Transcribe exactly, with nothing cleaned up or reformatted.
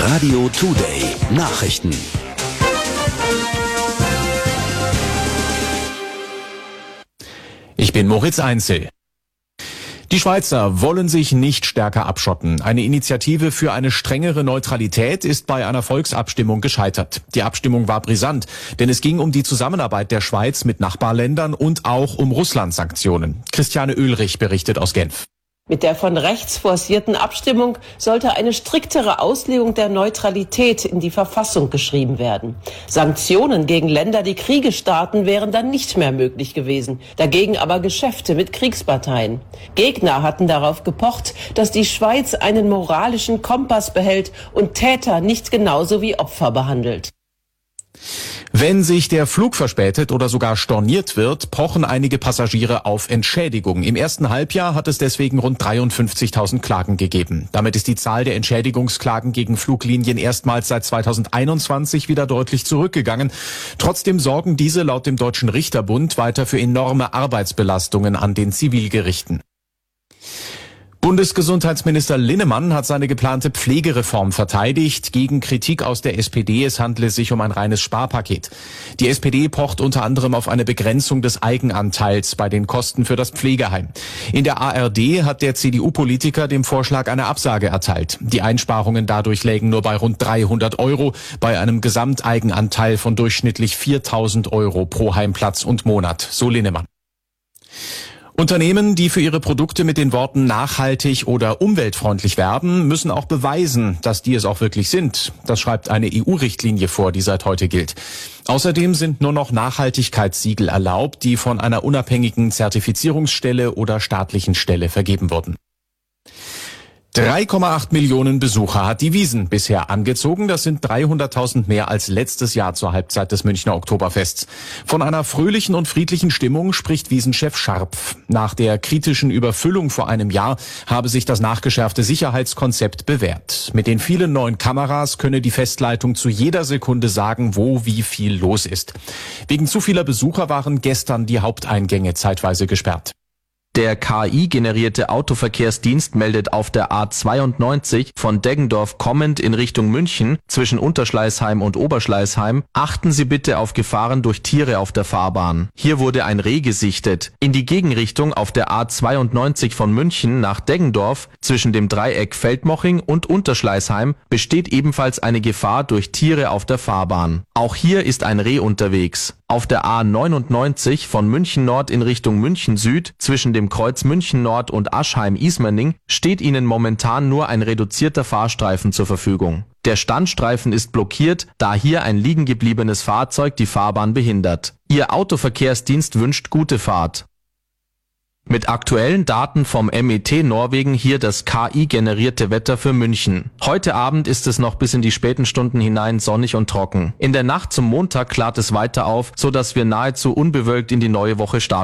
Radio Today Nachrichten. Ich bin Moritz Einzel. Die Schweizer wollen sich nicht stärker abschotten. Eine Initiative für eine strengere Neutralität ist bei einer Volksabstimmung gescheitert. Die Abstimmung war brisant, denn es ging um die Zusammenarbeit der Schweiz mit Nachbarländern und auch um Russland-Sanktionen. Christiane Oehlrich berichtet aus Genf. Mit der von rechts forcierten Abstimmung sollte eine striktere Auslegung der Neutralität in die Verfassung geschrieben werden. Sanktionen gegen Länder, die Kriege starten, wären dann nicht mehr möglich gewesen. Dagegen aber Geschäfte mit Kriegsparteien. Gegner hatten darauf gepocht, dass die Schweiz einen moralischen Kompass behält und Täter nicht genauso wie Opfer behandelt. Wenn sich der Flug verspätet oder sogar storniert wird, pochen einige Passagiere auf Entschädigung. Im ersten Halbjahr hat es deswegen rund dreiundfünfzigtausend Klagen gegeben. Damit ist die Zahl der Entschädigungsklagen gegen Fluglinien erstmals seit zweitausendeinundzwanzig wieder deutlich zurückgegangen. Trotzdem sorgen diese laut dem Deutschen Richterbund weiter für enorme Arbeitsbelastungen an den Zivilgerichten. Bundesgesundheitsminister Linnemann hat seine geplante Pflegereform verteidigt, gegen Kritik aus der S P D, es handle sich um ein reines Sparpaket. Die S P D pocht unter anderem auf eine Begrenzung des Eigenanteils bei den Kosten für das Pflegeheim. In der A R D hat der C D U-Politiker dem Vorschlag eine Absage erteilt. Die Einsparungen dadurch lägen nur bei rund dreihundert Euro, bei einem Gesamteigenanteil von durchschnittlich viertausend Euro pro Heimplatz und Monat, so Linnemann. Unternehmen, die für ihre Produkte mit den Worten nachhaltig oder umweltfreundlich werben, müssen auch beweisen, dass die es auch wirklich sind. Das schreibt eine E U-Richtlinie vor, die seit heute gilt. Außerdem sind nur noch Nachhaltigkeitssiegel erlaubt, die von einer unabhängigen Zertifizierungsstelle oder staatlichen Stelle vergeben wurden. drei Komma acht Millionen Besucher hat die Wiesn bisher angezogen. Das sind dreihunderttausend mehr als letztes Jahr zur Halbzeit des Münchner Oktoberfests. Von einer fröhlichen und friedlichen Stimmung spricht Wiesn-Chef Scharpf. Nach der kritischen Überfüllung vor einem Jahr habe sich das nachgeschärfte Sicherheitskonzept bewährt. Mit den vielen neuen Kameras könne die Festleitung zu jeder Sekunde sagen, wo wie viel los ist. Wegen zu vieler Besucher waren gestern die Haupteingänge zeitweise gesperrt. Der K I-generierte Autoverkehrsdienst meldet auf der A zweiundneunzig von Deggendorf kommend in Richtung München zwischen Unterschleißheim und Oberschleißheim: Achten Sie bitte auf Gefahren durch Tiere auf der Fahrbahn. Hier wurde ein Reh gesichtet. In die Gegenrichtung auf der A zweiundneunzig von München nach Deggendorf zwischen dem Dreieck Feldmoching und Unterschleißheim besteht ebenfalls eine Gefahr durch Tiere auf der Fahrbahn. Auch hier ist ein Reh unterwegs. Auf der A neunundneunzig von München Nord in Richtung München Süd zwischen dem Kreuz München Nord und Aschheim-Ismaning steht Ihnen momentan nur ein reduzierter Fahrstreifen zur Verfügung. Der Standstreifen ist blockiert, da hier ein liegengebliebenes Fahrzeug die Fahrbahn behindert. Ihr Autoverkehrsdienst wünscht gute Fahrt. Mit aktuellen Daten vom M E T Norwegen hier das K I-generierte Wetter für München. Heute Abend ist es noch bis in die späten Stunden hinein sonnig und trocken. In der Nacht zum Montag klart es weiter auf, so dass wir nahezu unbewölkt in die neue Woche starten.